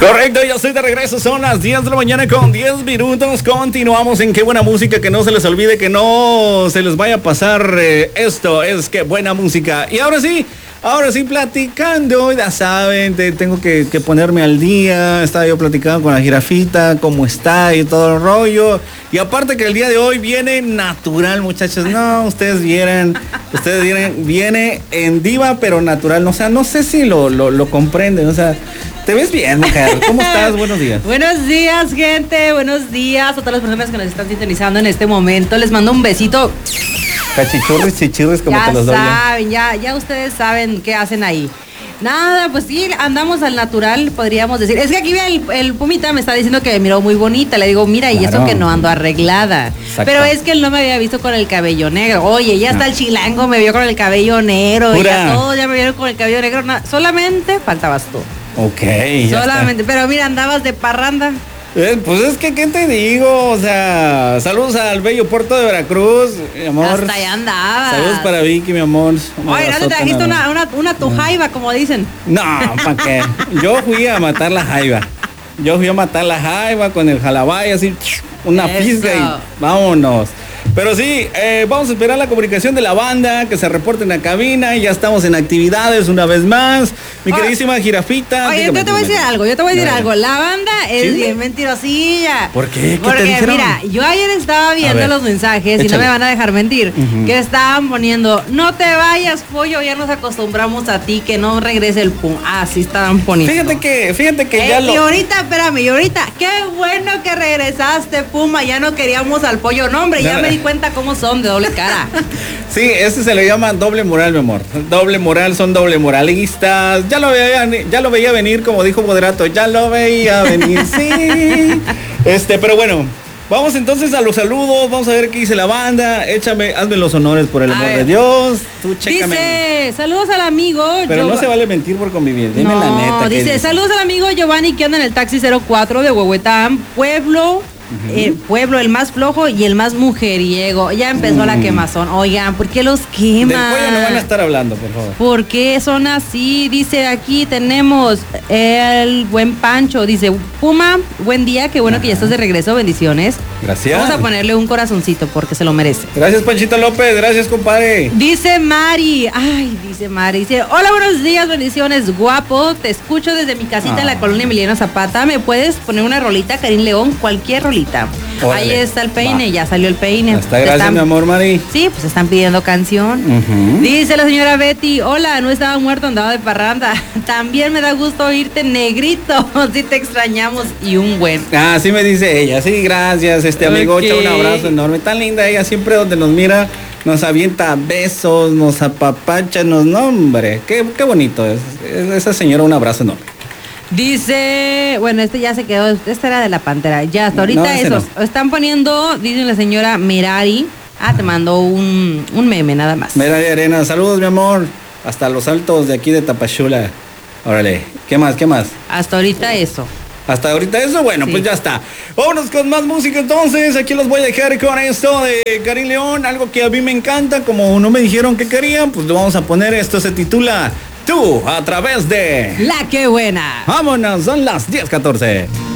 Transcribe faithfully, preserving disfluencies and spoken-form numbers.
Correcto, ya estoy de regreso, son las diez de la mañana con diez minutos, continuamos en Qué Buena Música, que no se les olvide, que no se les vaya a pasar eh, esto, es Qué Buena Música. Y ahora sí, ahora sí platicando, ya saben, te, tengo que, que ponerme al día, estaba yo platicando con la jirafita, cómo está y todo el rollo, y aparte que el día de hoy viene natural, muchachos, no, ustedes vieran, ustedes vieran, viene en diva pero natural, o sea, no sé si lo, lo, lo comprenden, o sea, te ves bien, mujer. ¿Cómo estás? Buenos días. Buenos días, gente. Buenos días a todas las personas que nos están sintonizando en este momento. Les mando un besito. Cachichurris, chichirris, como ya te los doy. Ya saben, ya, ya ustedes saben qué hacen ahí. Nada, pues sí, andamos al natural, podríamos decir. Es que aquí el, el Pumita me está diciendo que me miró muy bonita. Le digo, mira, claro. Y eso que no ando arreglada. Exacto. Pero es que él no me había visto con el cabello negro. Oye, ya está no. El chilango, me vio con el cabello negro. Y ya todos ya me vieron con el cabello negro. No, solamente faltabas tú. Ok, ya solamente, está. Pero mira, andabas de parranda. Eh, pues es que, ¿qué te digo? O sea, saludos al bello puerto de Veracruz, mi amor. Hasta allá andabas. Saludos para Vicky, mi amor. Oye, ¿no te trajiste una, una, una tu jaiba, como dicen? No, ¿para qué? Yo fui a matar la jaiba. Yo fui a matar la jaiba con el jalabay, así, una pizca y vámonos. Pero sí, eh, vamos a esperar la comunicación de la banda, que se reporte en la cabina, y ya estamos en actividades una vez más. Mi oh, queridísima jirafita. Oye, dígame, yo te voy a decir algo, yo te voy a decir no, algo. La banda es ¿sí? bien mentirosilla. ¿Por qué? ¿Qué Porque, te dijeron? Mira, yo ayer estaba viendo los mensajes, échale. Y no me van a dejar mentir, uh-huh. que estaban poniendo, no te vayas, pollo, ya nos acostumbramos a ti, que no regrese el pum. Así estaban poniendo. Fíjate que, fíjate que eh, ya lo... Y ahorita, espérame, y ahorita, qué bueno que regresaste, Puma, ya no queríamos al pollo. No, hombre, ya me di cuenta cómo son de doble cara. Sí, ese se le llama doble moral, mi amor. Doble moral, son doble moralistas. Ya lo veía, ya lo veía venir, como dijo Moderato, ya lo veía venir, sí. Este, pero bueno, vamos entonces a los saludos, vamos a ver qué dice la banda. Échame, hazme los honores por el a amor ver. de Dios. Tú chécame. Dice, saludos al amigo. Pero Giov... no se vale mentir por convivir, dime no, la neta. Dice, dice, saludos al amigo Giovanni que anda en el taxi cero cuatro de Huehuetán, Pueblo. Uh-huh. Eh, pueblo, el más flojo y el más mujeriego. Ya empezó mm. la quemazón. Oigan, ¿por qué los queman? Del pollo no van a estar hablando, por favor. ¿Por qué son así? Dice, aquí tenemos el buen Pancho. Dice, Puma, buen día, qué bueno Ajá. que ya estás de regreso, bendiciones. Gracias. Vamos a ponerle un corazoncito porque se lo merece. Gracias, Panchito López, gracias, compadre. Dice Mari, ay, dice Mari, dice, hola, buenos días, bendiciones, guapo, te escucho desde mi casita ah. en la colonia Emiliano Zapata. ¿Me puedes poner una rolita, Karim León? Cualquier rolita. Órale. Ahí está el peine, va. Ya salió el peine. Hasta gracias, están, mi amor, Mari. Sí, pues están pidiendo canción. Uh-huh. Dice la señora Betty, hola, no estaba muerto, andaba de parranda. También me da gusto oírte, negrito. Sí te extrañamos y un buen. Ah, sí me dice ella, sí, gracias, este amigo, okay. Un abrazo enorme. Tan linda ella, siempre donde nos mira, nos avienta besos, nos apapacha, nos nombre. Qué, qué bonito es. Esa señora, un abrazo enorme. Dice, bueno, este ya se quedó, este era de la Pantera, ya hasta ahorita no, eso, no. Están poniendo, dice la señora Merari, ah, te mandó un, un meme nada más. Merari Arena, saludos mi amor, hasta los altos de aquí de Tapachula, órale, ¿qué más, qué más? Hasta ahorita eso. Hasta ahorita eso, bueno, sí. Pues ya está. Vámonos con más música entonces, aquí los voy a dejar con esto de Karim León, algo que a mí me encanta, como no me dijeron que querían, pues lo vamos a poner, esto se titula... Tú, a través de... La Que Buena. Vámonos, son las diez catorce.